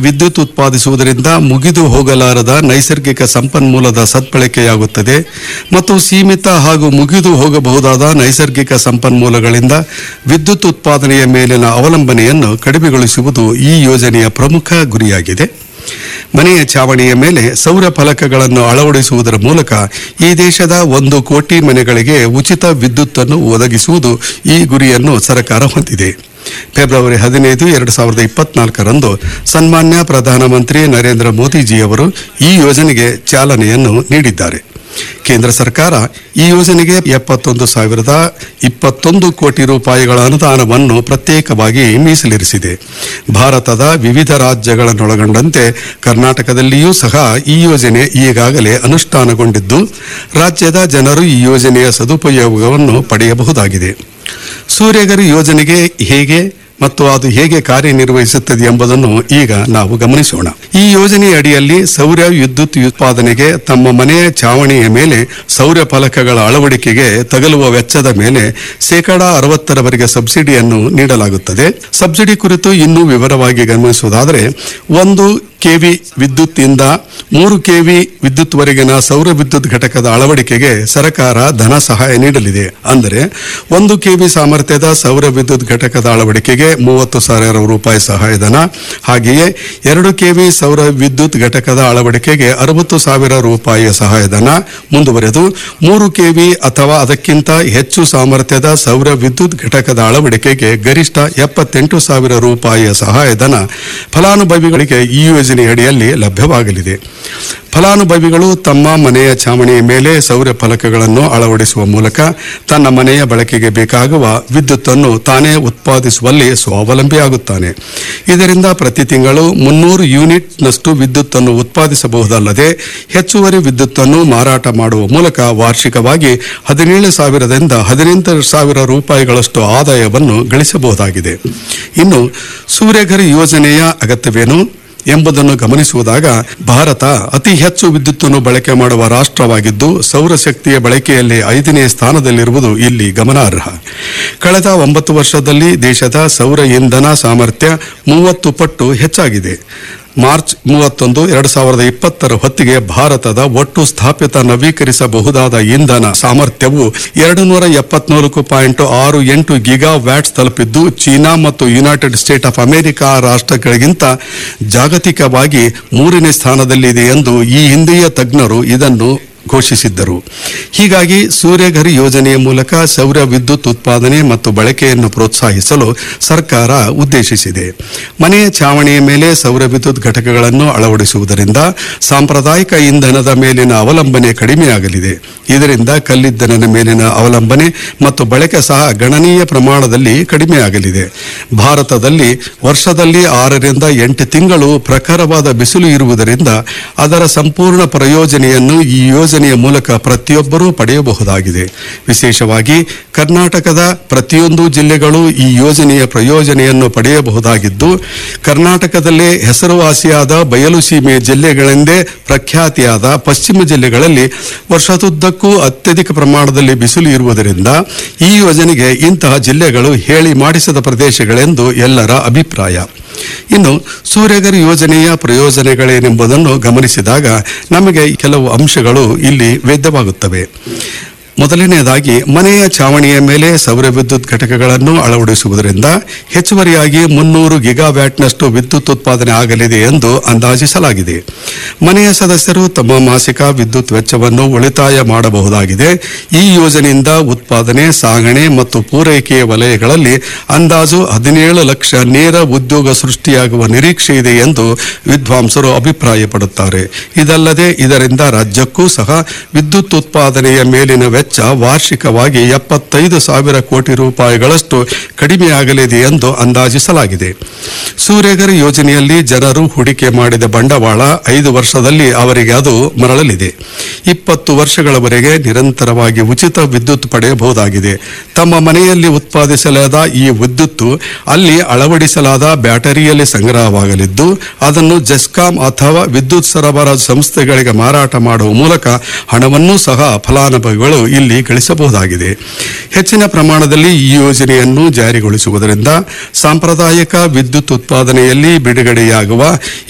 ವಿದ್ಯುತ್ ಉತ್ಪಾದಿಸುವುದರಿಂದ ಮುಗಿದು ಹೋಗಲಾರದ ನೈಸರ್ಗಿಕ ಸಂಪನ್ಮೂಲದ ಸದ್ಬಳಕೆಯಾಗುತ್ತದೆ ಮತ್ತು ಸೀಮಿತ ಹಾಗೂ ಮುಗಿದು ಹೋಗಬಹುದಾದ ನೈಸರ್ಗಿಕ ಸಂಪನ್ಮೂಲಗಳಿಂದ ವಿದ್ಯುತ್ ಉತ್ಪಾದನೆಯ ಮೇಲಿನ ಅವಲಂಬನೆಯನ್ನು ಕಡಿಮೆಗೊಳಿಸುವುದು ಈ ಯೋಜನೆಯ ಪ್ರಮುಖ ಗುರಿಯಾಗಿದೆ. ಮನೆಯ ಛಾವಣಿಯ ಮೇಲೆ ಸೌರ ಫಲಕಗಳನ್ನು ಅಳವಡಿಸುವುದರ ಮೂಲಕ ಈ ದೇಶದ 1 ಕೋಟಿ ಮನೆಗಳಿಗೆ ಉಚಿತ ವಿದ್ಯುತ್ತನ್ನು ಒದಗಿಸುವುದು ಈ ಗುರಿಯನ್ನು ಸರ್ಕಾರ ಹೊಂದಿದೆ. ಫೆಬ್ರವರಿ 15, 2024ರಂದು ಸನ್ಮಾನ್ಯ ಪ್ರಧಾನಮಂತ್ರಿ ನರೇಂದ್ರ ಮೋದಿಜಿಯವರು ಈ ಯೋಜನೆಗೆ ಚಾಲನೆಯನ್ನು ನೀಡಿದ್ದಾರೆ. ಕೇಂದ್ರ ಸರ್ಕಾರ ಈ ಯೋಜನೆಗೆ 71,021 ಕೋಟಿ ರೂಪಾಯಿಗಳ ಅನುದಾನವನ್ನು ಪ್ರತ್ಯೇಕವಾಗಿ ಮೀಸಲಿರಿಸಿದೆ. ಭಾರತದ ವಿವಿಧ ರಾಜ್ಯಗಳನ್ನೊಳಗೊಂಡಂತೆ ಕರ್ನಾಟಕದಲ್ಲಿಯೂ ಸಹ ಈ ಯೋಜನೆ ಈಗಾಗಲೇ ಅನುಷ್ಠಾನಗೊಂಡಿದ್ದು, ರಾಜ್ಯದ ಜನರು ಈ ಯೋಜನೆಯ ಸದುಪಯೋಗವನ್ನು ಪಡೆಯಬಹುದಾಗಿದೆ. ಸೂರ್ಯಘರ್ ಯೋಜನೆಗೆ ಹೇಗೆ ಮತ್ತು ಅದು ಹೇಗೆ ಕಾರ್ಯನಿರ್ವಹಿಸುತ್ತದೆ ಎಂಬುದನ್ನು ಈಗ ನಾವು ಗಮನಿಸೋಣ. ಈ ಯೋಜನೆಯ ಅಡಿಯಲ್ಲಿ ಸೌರ ವಿದ್ಯುತ್ ಉತ್ಪಾದನೆಗೆ ತಮ್ಮ ಮನೆಯ ಛಾವಣಿಯ ಮೇಲೆ ಸೌರ ಫಲಕಗಳ ಅಳವಡಿಕೆಗೆ ತಗಲುವ ವೆಚ್ಚದ ಮೇಲೆ 60% ಸಬ್ಸಿಡಿಯನ್ನು ನೀಡಲಾಗುತ್ತದೆ. ಸಬ್ಸಿಡಿ ಕುರಿತು ಇನ್ನೂ ವಿವರವಾಗಿ ಗಮನಿಸುವುದಾದರೆ 1 ಕೆವಿ ವಿದ್ಯುತ್ ಇಂದ 3 ಕೆವಿ ವಿದ್ಯುತ್ ವರೆಗಿನ ಸೌರ ವಿದ್ಯುತ್ ಘಟಕದ ಅಳವಡಿಕೆಗೆ ಸರ್ಕಾರ ಧನ ಸಹಾಯ ನೀಡಲಿದೆ. ಅಂದರೆ 1 ಕೆವಿ ಸಾಮರ್ಥ್ಯದ ಸೌರ ವಿದ್ಯುತ್ ಘಟಕದ ಅಳವಡಿಕೆಗೆ 30,000 ರೂಪಾಯಿ ಸಹಾಯಧನ, ಹಾಗೆಯೇ 2 ಕೆವಿ ಸೌರ ವಿದ್ಯುತ್ ಘಟಕದ ಅಳವಡಿಕೆಗೆ 60,000 ರೂಪಾಯಿಯ ಸಹಾಯಧನ. ಮುಂದುವರೆದು 3 ಕೆವಿ ಅಥವಾ ಅದಕ್ಕಿಂತ ಹೆಚ್ಚು ಸಾಮರ್ಥ್ಯದ ಸೌರ ವಿದ್ಯುತ್ ಘಟಕದ ಅಳವಡಿಕೆಗೆ ಗರಿಷ್ಠ 78,000 ರೂಪಾಯಿಯ ಸಹಾಯಧನ ಫಲಾನುಭವಿಗಳಿಗೆ ಈ ಯೋಜನೆಯಡಿಯಲ್ಲಿ ಲಭ್ಯವಾಗಲಿದೆ. ಫಲಾನುಭವಿಗಳು ತಮ್ಮ ಮನೆಯ ಛಾವಣಿಯ ಮೇಲೆ ಸೌರ ಫಲಕಗಳನ್ನು ಅಳವಡಿಸುವ ಮೂಲಕ ತನ್ನ ಮನೆಯ ಬಳಕೆಗೆ ಬೇಕಾಗುವ ವಿದ್ಯುತ್ತನ್ನು ತಾನೇ ಉತ್ಪಾದಿಸುವಲ್ಲಿ ಸ್ವಾವಲಂಬಿಯಾಗುತ್ತಾನೆ. ಇದರಿಂದ ಪ್ರತಿ ತಿಂಗಳು 300 ಯೂನಿಟ್ನಷ್ಟು ವಿದ್ಯುತ್ತನ್ನು ಉತ್ಪಾದಿಸಬಹುದಲ್ಲದೆ ಹೆಚ್ಚುವರಿ ವಿದ್ಯುತ್ತನ್ನು ಮಾರಾಟ ಮಾಡುವ ಮೂಲಕ ವಾರ್ಷಿಕವಾಗಿ 17,000ರಿಂದ 18,000 ರೂಪಾಯಿಗಳಷ್ಟು ಆದಾಯವನ್ನು ಗಳಿಸಬಹುದಾಗಿದೆ. ಇನ್ನು ಸೂರ್ಯಘರ್ ಯೋಜನೆಯ ಅಗತ್ಯವೇನು ಎಂಬುದನ್ನು ಗಮನಿಸುವುದಾಗ ಭಾರತ ಅತಿ ಹೆಚ್ಚು ವಿದ್ಯುತ್ತನ್ನು ಬಳಕೆ ಮಾಡುವ ರಾಷ್ಟ್ರವಾಗಿದ್ದು ಸೌರಶಕ್ತಿಯ ಬಳಕೆಯಲ್ಲಿ 5ನೇ ಸ್ಥಾನದಲ್ಲಿರುವುದು ಇಲ್ಲಿ ಗಮನಾರ್ಹ. ಕಳೆದ 9 ವರ್ಷದಲ್ಲಿ ದೇಶದ ಸೌರ ಇಂಧನ ಸಾಮರ್ಥ್ಯ 30 ಪಟ್ಟು ಹೆಚ್ಚಾಗಿದೆ. ಮಾರ್ಚ್ 31, 2020 ಹೊತ್ತಿಗೆ ಭಾರತದ ಒಟ್ಟು ಸ್ಥಾಪಿತ ನವೀಕರಿಸಬಹುದಾದ ಇಂಧನ ಸಾಮರ್ಥ್ಯವು 274.68 ಗಿಗಾ ವ್ಯಾಟ್ಸ್ ತಲುಪಿದ್ದು ಚೀನಾ ಮತ್ತು ಯುನೈಟೆಡ್ ಸ್ಟೇಟ್ ಆಫ್ ಅಮೆರಿಕಾ ರಾಷ್ಟ್ರಗಳಿಗಿಂತ ಜಾಗತಿಕವಾಗಿ 3ನೇ ಸ್ಥಾನದಲ್ಲಿದೆ ಎಂದು ಈ ಹಿಂದೆಯೇ ತಜ್ಞರು ಇದನ್ನು ಘೋಷಿಸಿದ್ದರು. ಹೀಗಾಗಿ ಸೂರ್ಯಘರ್ ಯೋಜನೆಯ ಮೂಲಕ ಸೌರ ವಿದ್ಯುತ್ ಉತ್ಪಾದನೆ ಮತ್ತು ಬಳಕೆಯನ್ನು ಪ್ರೋತ್ಸಾಹಿಸಲು ಸರ್ಕಾರ ಉದ್ದೇಶಿಸಿದೆ. ಮನೆಯ ಛಾವಣಿಯ ಮೇಲೆ ಸೌರ ವಿದ್ಯುತ್ ಘಟಕಗಳನ್ನು ಅಳವಡಿಸುವುದರಿಂದ ಸಾಂಪ್ರದಾಯಿಕ ಇಂಧನದ ಮೇಲಿನ ಅವಲಂಬನೆ ಕಡಿಮೆಯಾಗಲಿದೆ. ಇದರಿಂದ ಕಲ್ಲಿದ್ದಲಿನ ಮೇಲಿನ ಅವಲಂಬನೆ ಮತ್ತು ಬಳಕೆ ಸಹ ಗಣನೀಯ ಪ್ರಮಾಣದಲ್ಲಿ ಕಡಿಮೆಯಾಗಲಿದೆ. ಭಾರತದಲ್ಲಿ ವರ್ಷದಲ್ಲಿ 6ರಿಂದ 8 ತಿಂಗಳು ಪ್ರಖರವಾದ ಬಿಸಿಲು ಇರುವುದರಿಂದ ಅದರ ಸಂಪೂರ್ಣ ಪ್ರಯೋಜನೆಯನ್ನು ಈ ಯೋಜನೆಯ ಮೂಲಕ ಪ್ರತಿಯೊಬ್ಬರೂ ಪಡೆಯಬಹುದಾಗಿದೆ. ವಿಶೇಷವಾಗಿ ಕರ್ನಾಟಕದ ಪ್ರತಿಯೊಂದು ಜಿಲ್ಲೆಗಳು ಈ ಯೋಜನೆಯ ಪ್ರಯೋಜನೆಯನ್ನು ಪಡೆಯಬಹುದಾಗಿದ್ದು, ಕರ್ನಾಟಕದಲ್ಲೇ ಹೆಸರುವಾಸಿಯಾದ ಬಯಲು ಸೀಮೆ ಜಿಲ್ಲೆಗಳೆಂದೇ ಪ್ರಖ್ಯಾತಿಯಾದ ಪಶ್ಚಿಮ ಜಿಲ್ಲೆಗಳಲ್ಲಿ ವರ್ಷದುದ್ದಕ್ಕೂ ಅತ್ಯಧಿಕ ಪ್ರಮಾಣದಲ್ಲಿ ಬಿಸಿಲು ಇರುವುದರಿಂದ ಈ ಯೋಜನೆಗೆ ಇಂತಹ ಜಿಲ್ಲೆಗಳು ಹೇಳಿ ಮಾಡಿಸದ ಪ್ರದೇಶಗಳೆಂದು ಎಲ್ಲರ ಅಭಿಪ್ರಾಯ. ಇನ್ನು ಸೂರ್ಯಘರ್ ಯೋಜನೆಯ ಪ್ರಯೋಜನಗಳೇನೆಂಬುದನ್ನು ಗಮನಿಸಿದಾಗ ನಮಗೆ ಕೆಲವು ಅಂಶಗಳು ಇಲ್ಲಿ ವೇದ್ಯವಾಗುತ್ತವೆ. ಮೊದಲನೆಯದಾಗಿ ಮನೆಯ ಛಾವಣಿಯ ಮೇಲೆ ಸೌರ ವಿದ್ಯುತ್ ಘಟಕಗಳನ್ನು ಅಳವಡಿಸುವುದರಿಂದ ಹೆಚ್ಚುವರಿಯಾಗಿ 300 ಗಿಗಾವ್ಯಾಟ್ನಷ್ಟು ವಿದ್ಯುತ್ ಉತ್ಪಾದನೆ ಆಗಲಿದೆ ಎಂದು ಅಂದಾಜಿಸಲಾಗಿದೆ. ಮನೆಯ ಸದಸ್ಯರು ತಮ್ಮ ಮಾಸಿಕ ವಿದ್ಯುತ್ ವೆಚ್ಚವನ್ನು ಉಳಿತಾಯ ಮಾಡಬಹುದಾಗಿದೆ. ಈ ಯೋಜನೆಯಿಂದ ಉತ್ಪಾದನೆ, ಸಾಗಣೆ ಮತ್ತು ಪೂರೈಕೆಯ ವಲಯಗಳಲ್ಲಿ ಅಂದಾಜು 17 ಲಕ್ಷ ನೇರ ಉದ್ಯೋಗ ಸೃಷ್ಟಿಯಾಗುವ ನಿರೀಕ್ಷೆ ಇದೆ ಎಂದು ವಿದ್ವಾಂಸರು ಅಭಿಪ್ರಾಯಪಡುತ್ತಾರೆ. ಇದಲ್ಲದೆ ಇದರಿಂದ ರಾಜ್ಯಕ್ಕೂ ಸಹ ವಿದ್ಯುತ್ ಉತ್ಪಾದನೆಯ ಮೇಲಿನ ವೆಚ್ಚ ವಾರ್ಷಿಕವಾಗಿ 75,000 ಕೋಟಿ ರೂಪಾಯಿಗಳಷ್ಟು ಕಡಿಮೆಯಾಗಲಿದೆ ಎಂದು ಅಂದಾಜಿಸಲಾಗಿದೆ. ಸೂರ್ಯಘರ್ ಯೋಜನೆಯಲ್ಲಿ ಜನರು ಹೂಡಿಕೆ ಮಾಡಿದ ಬಂಡವಾಳ 5 ವರ್ಷದಲ್ಲಿ ಅವರಿಗೆ ಅದು ಮರಳಲಿದೆ. 20 ವರ್ಷಗಳವರೆಗೆ ನಿರಂತರವಾಗಿ ಉಚಿತ ವಿದ್ಯುತ್ ಪಡೆಯಬಹುದಾಗಿದೆ. ತಮ್ಮ ಮನೆಯಲ್ಲಿ ಉತ್ಪಾದಿಸಲಾದ ಈ ವಿದ್ಯುತ್ತು ಅಲ್ಲಿ ಅಳವಡಿಸಲಾದ ಬ್ಯಾಟರಿಯಲ್ಲಿ ಸಂಗ್ರಹವಾಗಲಿದ್ದು ಅದನ್ನು ಜೆಸ್ಕಾಂ ಅಥವಾ ವಿದ್ಯುತ್ ಸರಬರಾಜು ಸಂಸ್ಥೆಗಳಿಗೆ ಮಾರಾಟ ಮಾಡುವ ಮೂಲಕ ಹಣವನ್ನೂ ಸಹ ಫಲಾನುಭವಿಗಳು ಇಲ್ಲಿ ಗಳಿಸಬಹುದಾಗಿದೆ. ಹೆಚ್ಚಿನ ಪ್ರಮಾಣದಲ್ಲಿ ಈ ಯೋಜನೆಯನ್ನು ಜಾರಿಗೊಳಿಸುವುದರಿಂದ ಸಾಂಪ್ರದಾಯಿಕ ವಿದ್ಯುತ್ ಉತ್ಪಾದನೆಯಲ್ಲಿ ಬಿಡುಗಡೆಯಾಗುವ